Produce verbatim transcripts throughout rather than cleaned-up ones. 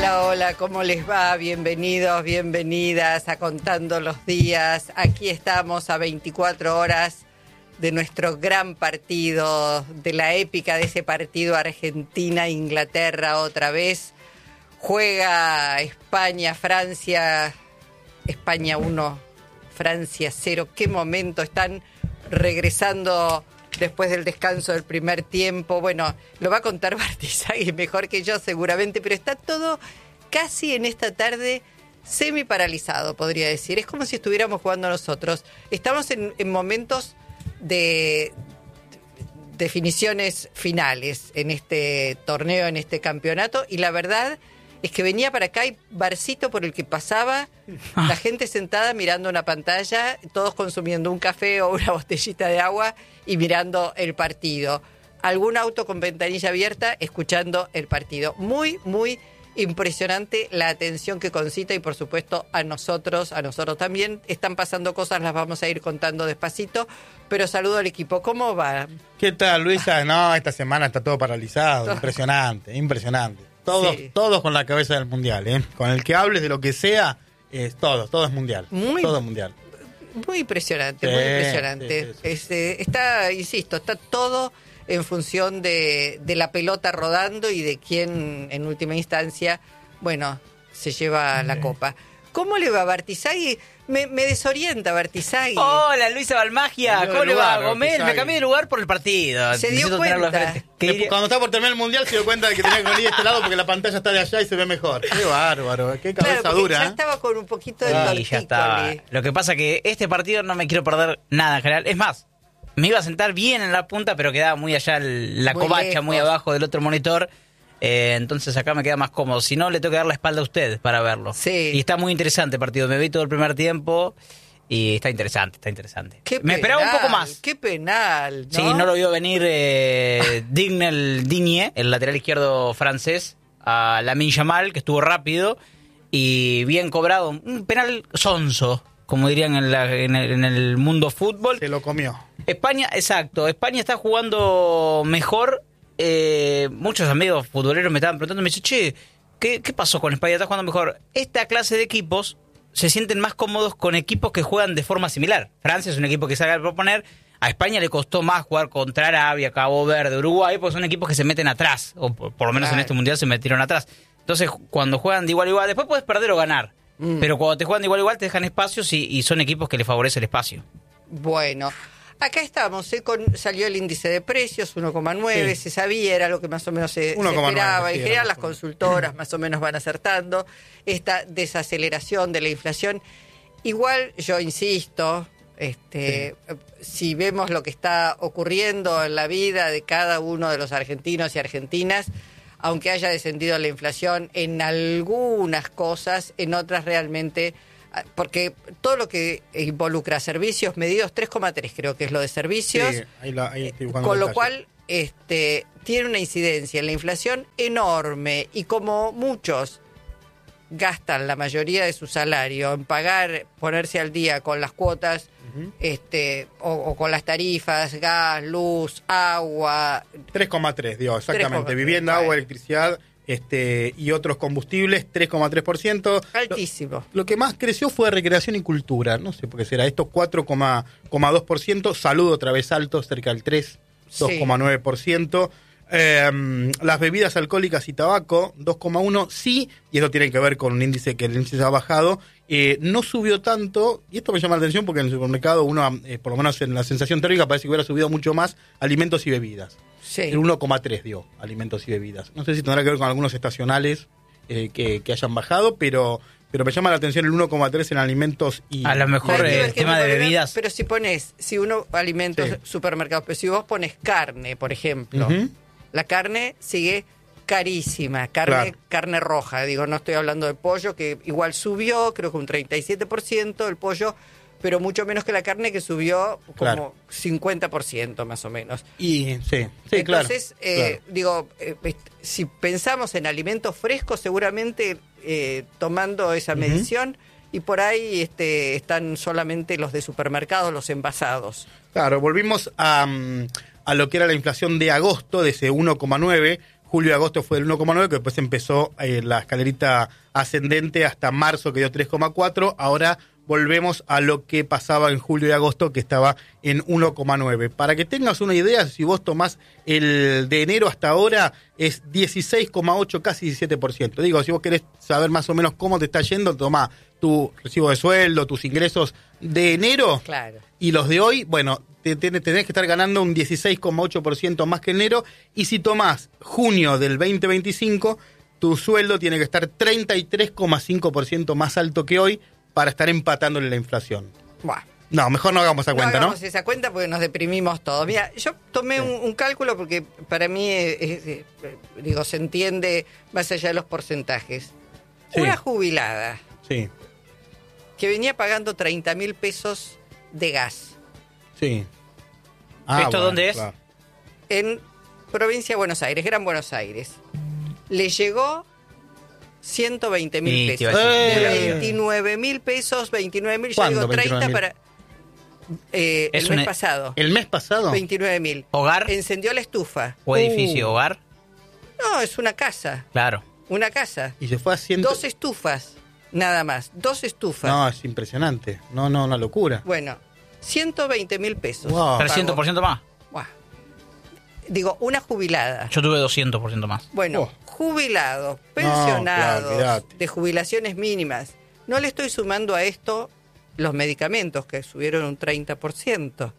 Hola, hola, ¿cómo les va? Bienvenidos, bienvenidas a Contando los Días. Aquí estamos a veinticuatro horas de nuestro gran partido, de la épica de ese partido Argentina-Inglaterra otra vez. Juega España, Francia, España uno, Francia cero. Qué momento, están regresando después del descanso del primer tiempo. Bueno, lo va a contar Bartizagui mejor que yo seguramente, pero está todo casi en esta tarde semi paralizado, podría decir. Es como si estuviéramos jugando nosotros. Estamos en, en momentos de definiciones finales en este torneo, en este campeonato, y la verdad es que venía para acá y barcito por el que pasaba, ah. la gente sentada mirando una pantalla, todos consumiendo un café o una botellita de agua y mirando el partido. Algún auto con ventanilla abierta escuchando el partido. Muy, muy impresionante la atención que concita y por supuesto a nosotros, a nosotros también. Están pasando cosas, las vamos a ir contando despacito, pero saludo al equipo. ¿Cómo va? ¿Qué tal, Luisa? No, esta semana está todo paralizado. Todo. Impresionante, impresionante. Todos, sí. todos con la cabeza del mundial, ¿eh? Con el que hables de lo que sea, es todo, todo es mundial. Muy, todo es mundial. Muy impresionante, sí, muy impresionante. Sí, sí, sí. Este, está, insisto, está todo en función de, de la pelota rodando y de quién, en última instancia, bueno, se lleva sí. la copa. ¿Cómo le va, Bartizagui? Me, me desorienta, Bartizagui. Hola, Luisa Balmagia. ¿Cómo le va, Gómez? Me cambié de lugar por el partido. Se dio cuenta. Que cuando está por terminar el mundial se dio cuenta de que tenía que venir de este lado porque la pantalla está de allá y se ve mejor. Qué bárbaro, qué cabeza claro, dura. Ya ¿eh? estaba con un poquito de tortícoli. Ya está. Lo que pasa que este partido no me quiero perder nada en general. Es más, me iba a sentar bien en la punta, pero quedaba muy allá la muy covacha, lejos. Muy abajo del otro monitor. Eh, entonces acá me queda más cómodo. Si no, le tengo que dar la espalda a usted para verlo. Sí. Y está muy interesante el partido. Me vi todo el primer tiempo y está interesante, está interesante. Qué me penal, esperaba un poco más. Qué penal, ¿no? Sí, no lo vio venir eh, Digne, Digne, el lateral izquierdo francés, a Lamine Yamal, que estuvo rápido y bien cobrado. Un penal sonso, como dirían en, la, en, el, en el mundo fútbol. Se lo comió. España, exacto. España está jugando mejor. Eh, muchos amigos futboleros me estaban preguntando, me dicen, che, ¿qué, ¿qué pasó con España? ¿Está jugando mejor? Esta clase de equipos se sienten más cómodos con equipos que juegan de forma similar. Francia es un equipo que sabe proponer. A España le costó más jugar contra Arabia, Cabo Verde, Uruguay, porque son equipos que se meten atrás, o por, por lo menos Ay. en este mundial se metieron atrás. Entonces, cuando juegan de igual a igual, después puedes perder o ganar, mm. pero cuando te juegan de igual a igual te dejan espacios y, y son equipos que les favorece el espacio. Bueno, acá estamos, ¿eh? Con, salió el índice de precios, uno coma nueve, sí. se sabía, era lo que más o menos se, se esperaba. Sí, en general las consultoras más o menos van acertando. Esta desaceleración de la inflación. Igual, yo insisto, este, sí. si vemos lo que está ocurriendo en la vida de cada uno de los argentinos y argentinas, aunque haya descendido la inflación en algunas cosas, en otras realmente... Porque todo lo que involucra servicios medidos, tres coma tres creo que es lo de servicios, sí, ahí la, ahí con lo cual este, tiene una incidencia en la inflación enorme y como muchos gastan la mayoría de su salario en pagar, ponerse al día con las cuotas uh-huh. este, o, o con las tarifas, gas, luz, agua. tres coma tres, digo, exactamente, vivienda, agua, electricidad... Este, y otros combustibles, tres coma tres por ciento. Altísimo. Lo, lo que más creció fue recreación y cultura. No sé por qué será esto, cuatro coma dos por ciento. Salud otra vez alto, cerca del tres, dos coma nueve por ciento. Eh, las bebidas alcohólicas y tabaco, dos coma uno. Sí, y esto tiene que ver con un índice que el índice ha bajado. Eh, no subió tanto, y esto me llama la atención porque en el supermercado uno, eh, por lo menos en la sensación térmica, parece que hubiera subido mucho más alimentos y bebidas. Sí. El uno coma tres dio alimentos y bebidas. No sé si tendrá que ver con algunos estacionales eh, que, que hayan bajado, pero pero me llama la atención el uno coma tres en alimentos y... A lo mejor el eh, tema de bebidas... Pero si pones, si uno, alimentos, sí. supermercados, pero si vos pones carne, por ejemplo, uh-huh. la carne sigue carísima, carne claro. carne roja, digo, no estoy hablando de pollo, que igual subió, creo que un treinta y siete por ciento el pollo, pero mucho menos que la carne, que subió como claro. cincuenta por ciento más o menos. Y sí, sí, claro. Entonces, eh, claro. digo, eh, si pensamos en alimentos frescos, seguramente eh, tomando esa medición, uh-huh. y por ahí este, están solamente los de supermercados, los envasados. Claro, volvimos a, a lo que era la inflación de agosto, de ese uno coma nueve, julio y agosto fue del uno coma nueve, que después empezó eh, la escalerita ascendente hasta marzo, que dio tres coma cuatro. Ahora volvemos a lo que pasaba en julio y agosto, que estaba en uno coma nueve. Para que tengas una idea, si vos tomás el de enero hasta ahora, es dieciséis coma ocho, casi diecisiete por ciento. Digo, si vos querés saber más o menos cómo te está yendo, tomá tu recibo de sueldo, tus ingresos de enero, claro, y los de hoy, bueno, te, te, tenés que estar ganando un dieciséis coma ocho por ciento más que enero. Y si tomás junio del veinte veinticinco, tu sueldo tiene que estar treinta y tres coma cinco por ciento más alto que hoy, para estar empatándole la inflación. Buah. No, mejor no hagamos esa cuenta, ¿no? No hagamos esa cuenta porque nos deprimimos todos. Mira, yo tomé sí. un, un cálculo porque para mí, es, es, es, digo, se entiende más allá de los porcentajes. Sí. Una jubilada sí. que venía pagando treinta mil pesos de gas. Sí. Ah, ¿Esto bueno, dónde es? Claro. En provincia de Buenos Aires, Gran Buenos Aires. Le llegó ciento veinte mil pesos. Eh, veintinueve mil pesos, veintinueve mil, yo digo treinta para... Eh, el mes un, pasado. ¿El mes pasado? veintinueve mil. ¿Hogar? Encendió la estufa. ¿O edificio? Uh. ¿Hogar? No, es una casa. Claro. Una casa. Y se fue haciendo... Dos estufas, nada más. Dos estufas. No, es impresionante. No, no, una locura. Bueno, ciento veinte mil pesos. Wow. trescientos por ciento más. Wow. Digo, una jubilada. Yo tuve doscientos por ciento más. Bueno, oh. jubilados, pensionados, no, claro, de jubilaciones mínimas. No le estoy sumando a esto los medicamentos, que subieron un treinta por ciento.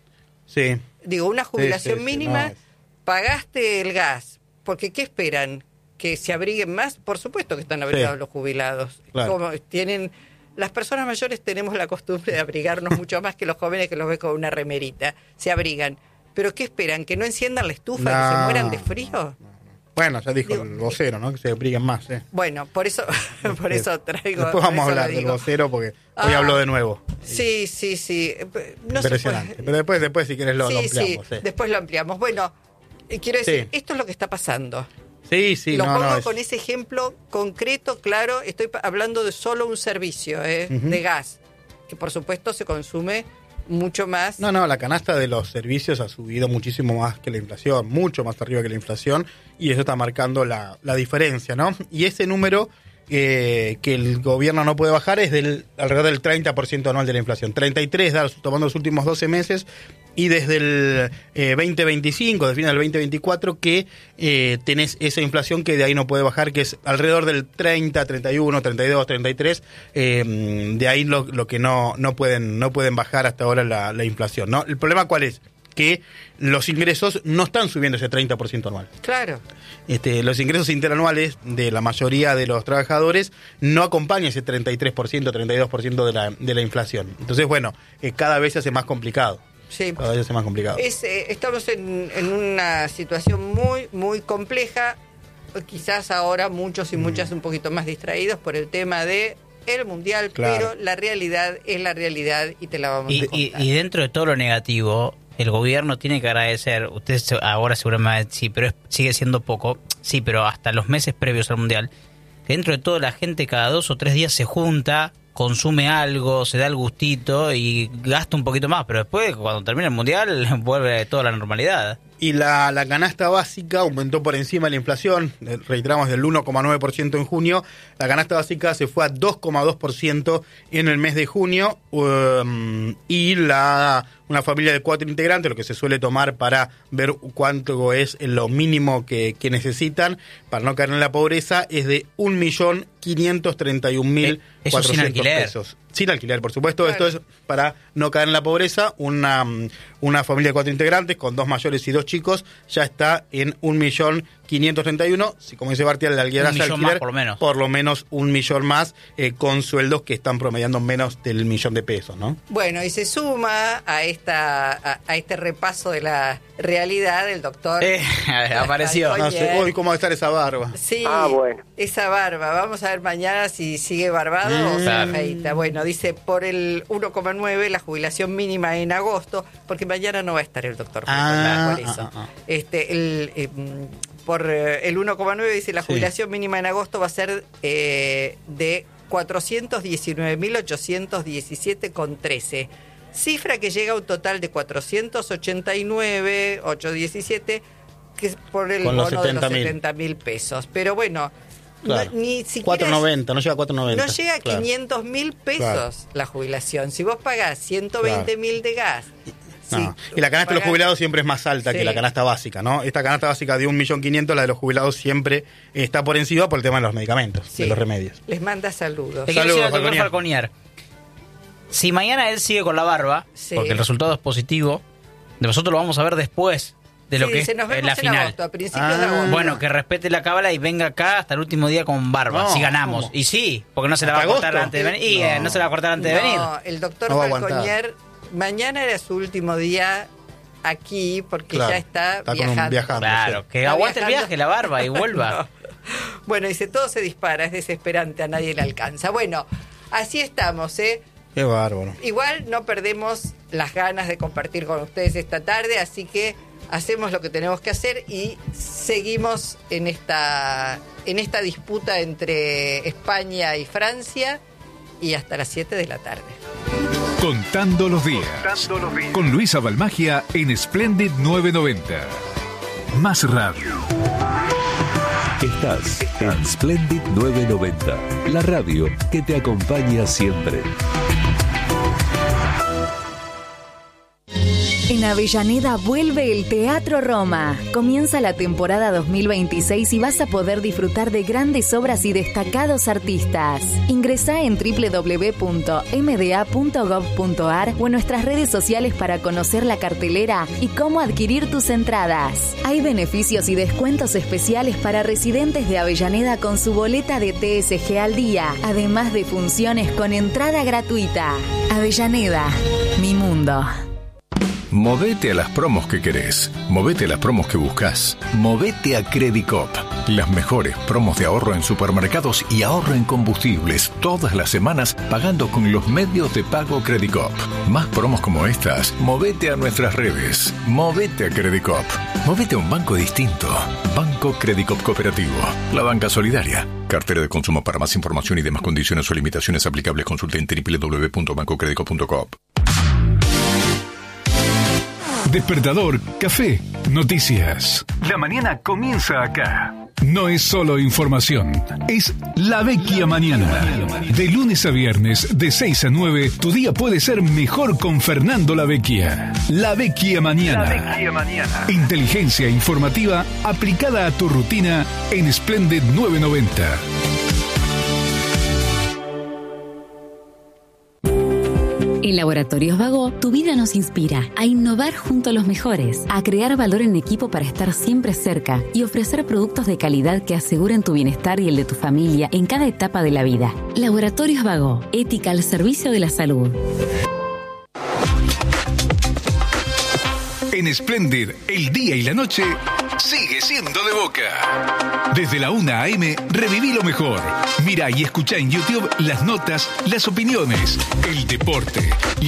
Sí. Digo, una jubilación sí, sí, mínima, sí, no, pagaste el gas, porque ¿qué esperan? ¿Que se abriguen más? Por supuesto que están abrigados sí. los jubilados. Claro. Como tienen... Las personas mayores tenemos la costumbre de abrigarnos mucho más que los jóvenes, que los ves con una remerita. Se abrigan. ¿Pero qué esperan? ¿Que no enciendan la estufa? No, ¿que se mueran de frío? No, no. Bueno, ya dijo Digo, el vocero, ¿no? Que se abriguen más, ¿eh? Bueno, por eso por eso traigo... Después vamos a hablar del vocero, porque hoy ah, habló de nuevo. Sí, sí, sí. No Impresionante. Pero después, después si querés, lo, sí, lo ampliamos. Sí, sí, después lo ampliamos. Bueno, quiero decir, sí. esto es lo que está pasando. Sí, sí, Lo no, pongo no, es... con ese ejemplo concreto, claro. Estoy hablando de solo un servicio ¿eh? uh-huh. de gas, que por supuesto se consume mucho más. No, no, la canasta de los servicios ha subido muchísimo más que la inflación, mucho más arriba que la inflación, y eso está marcando la, la diferencia, ¿no? Y ese número eh, que el gobierno no puede bajar es del alrededor del treinta por ciento anual de la inflación. treinta y tres da, tomando los últimos doce meses, y desde el eh, veinte veinticinco, de fin del veinte veinticuatro, que eh, tenés esa inflación que de ahí no puede bajar, que es alrededor del treinta, treinta y uno, treinta y dos, treinta y tres, eh, de ahí lo, lo que no, no pueden no pueden bajar hasta ahora la, la inflación, ¿no? ¿El problema cuál es? Que los ingresos no están subiendo ese treinta por ciento anual. Claro. Este, los ingresos interanuales de la mayoría de los trabajadores no acompañan ese treinta y tres por ciento, treinta y dos por ciento de la, de la inflación. Entonces, bueno, eh, cada vez se hace más complicado. Sí. Cada vez se hace más complicado. Es, eh, estamos en, en una situación muy, muy compleja. Quizás ahora muchos y muchas un poquito más distraídos por el tema de el mundial, claro. Pero la realidad es la realidad y te la vamos y, a contar. Y, y dentro de todo lo negativo, el gobierno tiene que agradecer, ustedes ahora seguramente sí, pero es, sigue siendo poco, sí, pero hasta los meses previos al mundial, que dentro de todo la gente cada dos o tres días se junta, consume algo, se da el gustito y gasta un poquito más, pero después cuando termina el mundial vuelve toda la normalidad. Y la, la canasta básica aumentó por encima de la inflación, reiteramos del uno coma nueve por ciento en junio, la canasta básica se fue a dos coma dos por ciento en el mes de junio, um, y la una familia de cuatro integrantes, lo que se suele tomar para ver cuánto es lo mínimo que, que necesitan para no caer en la pobreza, es de un millón quinientos treinta y un mil cuatrocientos pesos. Sin alquiler, por supuesto. Claro. Esto es para no caer en la pobreza. Una, una familia de cuatro integrantes con dos mayores y dos chicos ya está en un millón quinientos treinta y uno. Si, como dice Bartial, le alquiler, un millón alquiler, más, por lo menos. Por lo menos un millón más, eh, con sueldos que están promediando menos del millón de pesos, ¿no? Bueno, y se suma a esta a, a este repaso de la realidad el doctor. Eh, apareció. No sé, uy, ¿cómo va a estar esa barba? Sí, ah, bueno. Esa barba. Vamos a ver mañana si sigue barbado mm, o se afeita. Bueno, dice por el uno coma nueve la jubilación mínima en agosto, porque mañana no va a estar el doctor. Ah, por eso. ah, ah. Este, el, eh, por el uno coma nueve dice la jubilación sí. mínima en agosto va a ser eh, de cuatrocientos diecinueve mil ochocientos diecisiete con trece. Cifra que llega a un total de cuatrocientos ochenta y nueve mil ochocientos diecisiete que por el Con los bono de los setenta mil. setenta mil pesos. Pero bueno, Claro. no, ni siquiera cuatro noventa, no llega a cuatro noventa. no llega a claro. quinientos mil pesos Claro. la jubilación. Si vos pagás ciento veinte mil de gas. No. sí, Y la canasta de los pagás- jubilados siempre es más alta Sí. que la canasta básica, ¿no? Esta canasta básica de un millón quinientos, la de los jubilados siempre está por encima por el tema de los medicamentos, Sí. de los remedios. Les manda saludos. Te quiero Saludos, decir al doctor Falconier. Falconier. Si mañana él sigue con la barba, Sí. porque el resultado es positivo, de nosotros lo vamos a ver después de lo Sí, que dice, es nos eh, vemos la en final. agosto, a principios Ah. de agosto. Bueno, que respete la cábala y venga acá hasta el último día con barba, No, si ganamos. ¿cómo? Y sí, porque no se la va a ¿Hasta cortar agosto? antes de venir. Y eh, No. no se la va a cortar antes de venir. No, el doctor No va a aguantar. Falconier, mañana era su último día aquí porque Claro, ya está, está con un viajando. viajando. Claro, sí. que Está aguante el viajando. viaje, la barba y vuelva. No. Bueno, dice, todo se dispara, es desesperante, a nadie le alcanza. Bueno, así estamos, ¿eh? Qué bárbaro. Igual no perdemos las ganas de compartir con ustedes esta tarde, así que hacemos lo que tenemos que hacer y seguimos en esta, en esta disputa entre España y Francia y hasta las siete de la tarde. Contando los días. Con Luisa Balmagia en Splendid novecientos noventa. Más radio. Estás en Splendid novecientos noventa, la radio que te acompaña siempre. En Avellaneda vuelve el Teatro Roma. Comienza la temporada dos mil veintiséis y vas a poder disfrutar de grandes obras y destacados artistas. Ingresá en doble u doble u doble u punto eme de a punto gov punto a r o en nuestras redes sociales para conocer la cartelera y cómo adquirir tus entradas. Hay beneficios y descuentos especiales para residentes de Avellaneda con su boleta de T S G al día, además de funciones con entrada gratuita. Avellaneda, mi mundo. Movete a las promos que querés. Movete a las promos que buscas. Movete a Credicop. Las mejores promos de ahorro en supermercados y ahorro en combustibles todas las semanas pagando con los medios de pago Credicop. Más promos como estas. Movete a nuestras redes. Movete a Credicop. Movete a un banco distinto. Banco Credicop Cooperativo. La banca solidaria. Cartera de consumo. Para más información y demás condiciones o limitaciones aplicables, consulte en doble u doble u doble u punto banco credicop punto com. Despertador, café, noticias. La mañana comienza acá. No es solo información, es La Vecchia Mañana. De lunes a viernes, de seis a nueve, tu día puede ser mejor con Fernando La Vecchia. La Vecchia Mañana. La Vecchia Mañana. Inteligencia informativa aplicada a tu rutina en Splendid novecientos noventa. En Laboratorios Vago, tu vida nos inspira a innovar junto a los mejores, a crear valor en equipo para estar siempre cerca y ofrecer productos de calidad que aseguren tu bienestar y el de tu familia en cada etapa de la vida. Laboratorios Vago, ética al servicio de la salud. En Splendid, el día y la noche sigue siendo de Boca. Desde la una a eme, reviví lo mejor. Mira y escucha en YouTube las notas, las opiniones, el deporte,